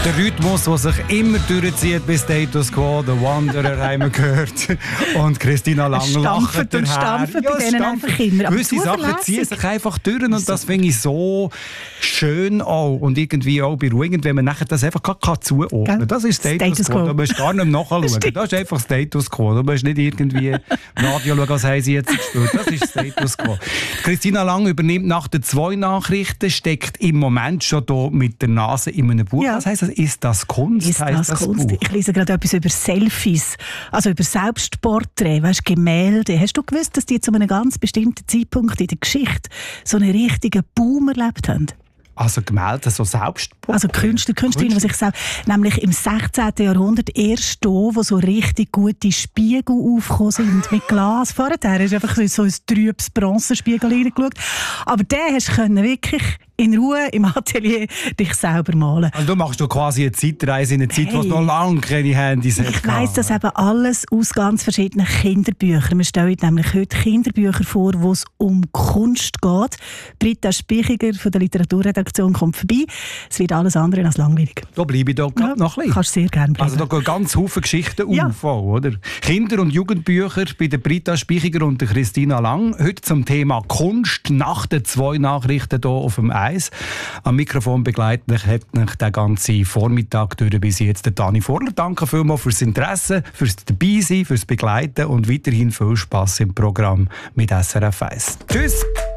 Der Rhythmus, der sich immer durchzieht bis Status Quo, The Wanderer haben wir gehört. Und Christina Lang lacht und stampft bei denen einfach immer. Gewisse Sachen ziehen sich einfach durch und das finde ich so schön auch und irgendwie auch beruhigend, wenn man nachher das einfach zuordnen kann. Das ist Status Quo. Du musst gar nicht nachschauen. Das ist einfach Status Quo. Du musst nicht irgendwie im Radio schauen, was haben sie jetzt gespielt. Das ist Status Quo. Christina Lang übernimmt nach den 2 Nachrichten, steckt im Moment schon hier mit der Nase in einem Buch. Ja. Was heisst das? Ist das Kunst? Ist das Kunst? Buch? Ich lese gerade etwas über Selfies, also über Selbstporträts, weißt, Gemälde. Hast du gewusst, dass die zu einem ganz bestimmten Zeitpunkt in der Geschichte so einen richtigen Boom erlebt haben? Also Gemälde, so Selbstporträts? Also Künstlerinnen, die sich selbst... Nämlich im 16. Jahrhundert erst da, wo so richtig gute Spiegel aufgekommen sind mit Glas. Vorher hast du einfach so ein trübes Bronzespiegel reingeschaut. Aber den hast du wirklich in Ruhe im Atelier dich selber malen. Also du machst quasi eine Zeitreise in eine Zeit, wo es noch lange keine Handys hat. Ich weiss das eben alles aus ganz verschiedenen Kinderbüchern. Wir stellen nämlich heute Kinderbücher vor, wo es um Kunst geht. Britta Spichiger von der Literaturredaktion kommt vorbei. Es wird alles andere als langweilig. Da bleibe ich doch noch ein bisschen. Kannst du sehr gerne bleiben. Also da gehen ganz viele Geschichten auf, oder? Kinder- und Jugendbücher bei der Britta Spichiger und der Christina Lang. Heute zum Thema Kunst nach den 2 Nachrichten hier auf dem Eis. Am Mikrofon begleitet hat mich den ganzen Vormittag durch bis jetzt der Dani Vorler. Danke vielmals fürs Interesse, fürs Dabeisein, fürs Begleiten und weiterhin viel Spass im Programm mit SRF 1. Tschüss!